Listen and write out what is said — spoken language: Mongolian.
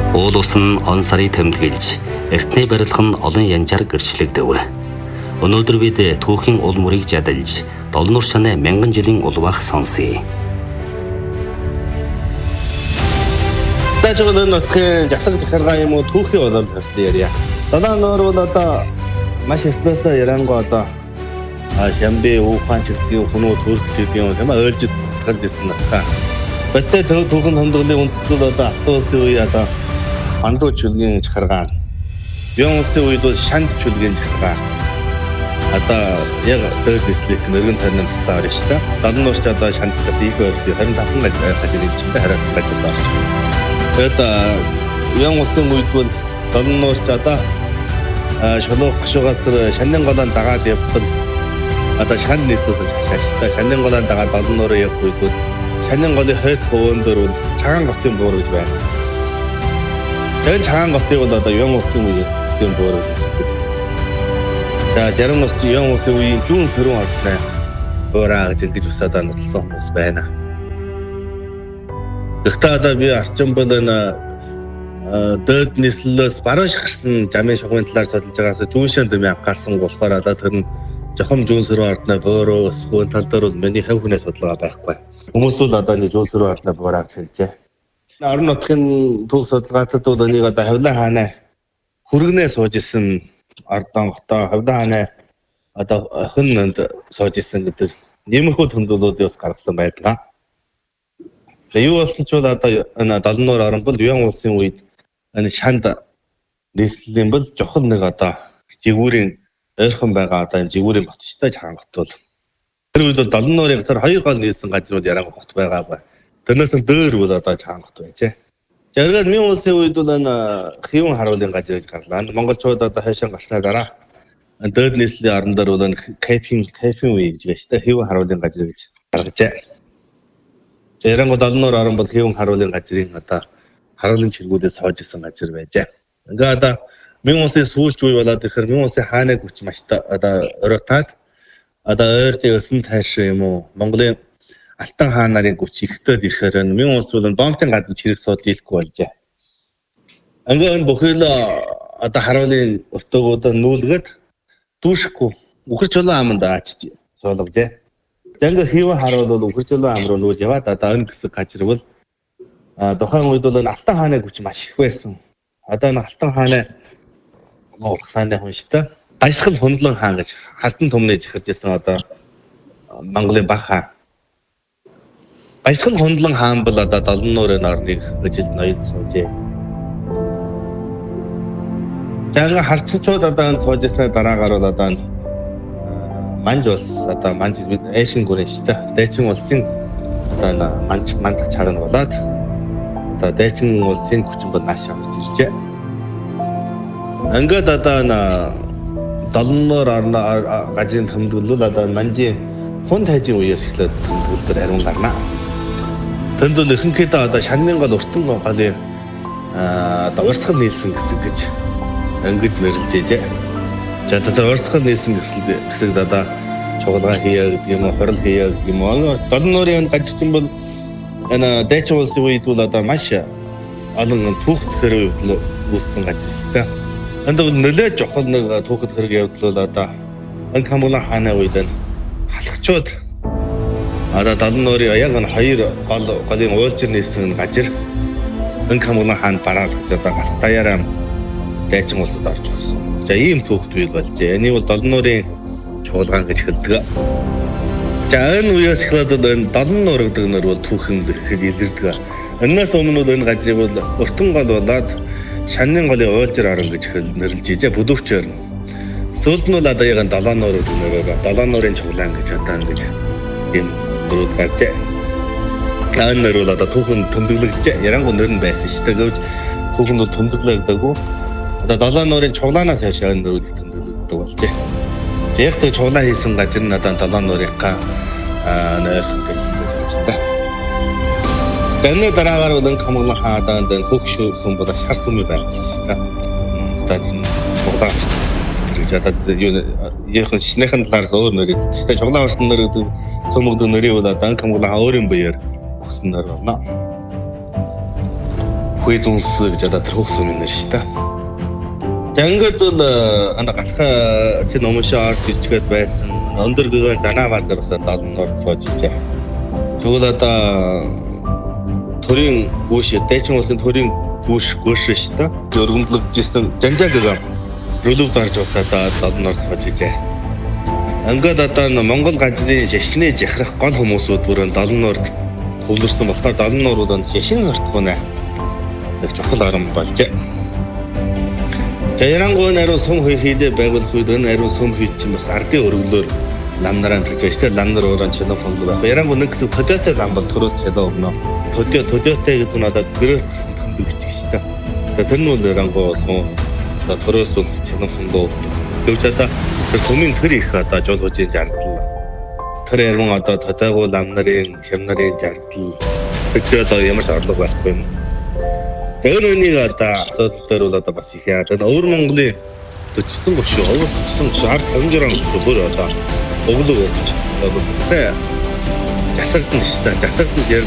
Уул ус нь он сарыг тэмдэглэж, эртний барилга нь олон янжаар гэрчлэгдэв. Өнөөдөр бид түүхийн ул мөрийг жадалж, долон нур шанаа мянган жилийн улвах сонсъё. Дажгал нутгийн засаг захиргаа юм уу түүхийн улам тавьсан ярья. Долоон нуур бол одоо маш өснөөсөө ярангуй одоо Шамбэ Ухаан чигтийн хүмүүс төрөх чигтийн юм ойлж тахалж ирсэн байна. Бэтэ түүхэн хондлогын үндэслэл одоо автобусын үе одоо Андуу чөлгийн захиргаа. Бян улсын үед бол Шанд чөлгийн захиргаа. Одоо яг дээд дислик нэргэн тарин стаар шүү дээ. Долон нуурч одоо Шандтаас их өөртөө 25 ажил хийж байгаа хараа ажил байна. Тэгээд Бян улсын үед бол долон нуурч одоо шулуух гшуугаар Шанын голоон дагаад явбал одоо Шанд нийслүүлсэн шаштай Шанын голоон дагаад долон нуурын явх үед бол Шанын голын хойд хөвөн дээр бол цагаан готын буур гэж байна. Тэгээд цагаан готыг бол одоо Бян улсын үеийн буур гэж байна. За зарим нь Бян улсын үеийн зүүн сөрөн ордны буураа гэж ингэж усаад нотлсон хүмүүс байна. Гэхдээ одоо би арчин бол энэ дээд нийслэлээс баруун шахсан замын шугамын талаар судалж байгаас зүүн дэм анхаарсан болохоор одоо тэр нь жохом зүүн сөрөн ордны бууруу сүүн тал дээр бол миний хэв хүнээ судалгаа байхгүй. Хүмүүс бол одоо нэг зүүн сөрөн ордны буураа гэж хэлжээ. Орон нутгийн түүх судалгаатад бол энийг одоо Хавлаа хааны хүргэнээ сууж исэн ордон хотоо Хавлаа хааны одоо охинд сууж исэн гэдэг нэмэрхүү тэмдэглэлүүд гаргасан байлаа. Тэгээ юу болсон ч бол одоо энэ долон нуур орон бол Бян улсын үед энэ Шанд нийслэлийн бол жохол нэг одоо жигүүрийн ойрхон байгаа одоо энэ жигүүрийн ботчтой цагаан бот бол тэр үед бол долон нуурын тэр хоёр гол нийлсэн газрууд ярангуй бот байгаа. Тэрнээс дөр бол одоо цагаан бот байжээ. За эргээд Бян улсын үед бол энэ хэвэн харуулын газар гэж гарлаа. Монголчууд одоо хайшаа гарснаа дараа дээд нийслэлийн орон дээр бол кемпинг үе гэж байна шүү дээ. Хэвэн харуулын газар гэж гаргажээ. Ярангуй долон нуур орон бол хэвэн харуулын газрын одоо харуулын чиргүүдээс сууж исэн газар байжээ. Ингээ одоо Бян улсын сүүлч үе болоод ирэхээр Бян улсын хааны хүч маш одоо оройтаад одоо ойртын өсөн тайш юм уу Монголын Алтан хаан нарын хүч ихтэй ирэхээр Бян улс бол бомбын гадна чирэг сууд дийлэхгүй болжээ. Ингээ энэ бүхэл одоо харуулын өртөөгөөд нүүлгээд дүүшихгүй үхэр чулуун аманд аачиж суулгажээ. Ингээ хэвэн харуул бол үхэр чулуун ам руу нүүж яваад одоо энэ хэсэг газар бол тухайн үед бол Алтан хааны хүч маш их байсан. Одоо энэ Алтан хааны ургасааны хүнштэй Баясгал Хундлан хаан гэж халтан түмнээ жихэрж ирсэн одоо Монголын баг хаан. Баясгал Хундлан хаан бол одоо долон нуурын орныг ажил ноёлж суужээ. Жага харцчууд одоо сууж ирсний дараагаар бол одоо манж улс одоо манж Эшин гүрэн шүү дээ. Дээчин улсын одоо манж чарна болоод одоо дээчин улсын хүчин бол наашаа орж иржээ. Ингээд одоо долон нуур орны газрын тэмдэглэл одоо манжийн хүн тайжийн үеэс эхлээд тэмдэглэл дээр ариун гарна. Тэнд бол ихэнхдээ одоо Шанын гол өртөн голын одоо урсгал нийлсэн гэсэн гэж ангид нэрлэжээ. За тэр урсгал нийлсэн гэсэлд одоо чугалгаа хийя гэдэг юм уу, хорол хийя гэдэг юм уу. Долон нуурын газрын бол энэ дээчин улсын үед бол одоо маш олон түүх төрөв үүссэн газар шүү дээ. Энд бол нэлээд жохол нэг түүхэд хэрэг явдал бол одоо энэ Камулан хааны үед халагчууд одоо долон нуурын яг энэ хоёр голын уулзар нийслэн газар энэ Камулан хаан бараалгаж одоо галт даяараа дайчин улсад орж ирсэн. За ийм түүхт үйл болжээ. Энийг бол долон нуурын чуулган гэж хэлдэг. За энэ үеэс эхлээд энэ долон нуур гэдэг нэр бол түүхэнд ихэд илэрдэг. Энээс өмнө энэ газрыг бол өртөн гол болоод Шанын голын уулзар орон гэж нэрлэж ижээ бүдүүчээр. Сүүлд нь бол одоо яг долоон нуур гэдэг нэрээр долоон нуурын чуулган гэж одоо ингэж ийм нэрүүд гарчээ. Энэ нэр бол одоо түүхэнд тэмдэглэгдэж ярангуй нэр нь байсан шүү дээ. Гэвч түүхэнд бол тэмдэглэгдээгүй. Одоо долоон нуурын чуулганаас хойш энэ нэрүүд тэмдэглэгддэг болжээ. Яг тэр чуулган хийсэн газар нь одоо долоон нуурынхаа нойрхон гэж байна. Гэнэ дараагаар бол Камулан хаан одоо хөгшүүхэн бол шар түмээ байлаа. Одоо чуулган гэж одоо яахан шинэхэн талаар өөр нэр ихтэй чуулган орсон нэр гэдэг төмөгдөг нэрийг бол одоо Камулан хаан өөрийн биеэр өгсөн нэр байна. Хүй зүнс гэж одоо тэр хөх сүмийн нэр шүү дээ. За ингээд бол галхаа чи номшоо орж ичгээд байсан. Өндөр гэгэн данаа базар усаа долноор сууж ижээ. Тэгвэл одоо төрийн гүйш дэчин улсын төрийн гүйш шүү дээ. Өргөмдлөгжсэн жанжаа гэгэн рөлөв дарж усаа долноор сууж ижээ. Ингээд одоо Монгол ганцны шашны жахрах гол хүмүүсүүд бүрэн долноор төвлөрсөн болохоор долноор шашин ортгоно. Нэг чухал арга болжээ. За Ярангуй нарийн сум хүй хийдэ байгуулах үед энэ нарийн сум хүй чинь бас ардын өргөлөөр лам нараа тэгж байсан. Лам нар уран чилэн фонд байх. Ярангуй нэг гэсэн төдөөтэй лам бол төрөөс чилэн өгнө. Төдөөтэй гэдэг нь одоо гэрэлсэн фонд гэж шүү дээ. За тэр нь бол Ярангуй сум одоо төрөөс чилэн фонд өгдөг. Тэгж одоо тэр сумын тэр их одоо жол хожийн жардал. Тэр яран одоо тодойгоо лам нарын, шам нарын жардал. Тэгж одоо ямар ч орлого байхгүй юм. Тэр үнийг одоо асуудал дээр бол одоо бас их яа. Тэр өвөр Монголын төчсөн гош шүү. Төчсөн гош ард 56 гош бүр одоо өглөө өгч одоо бүстэй жасагдсан шүү дээ. Жасагдсан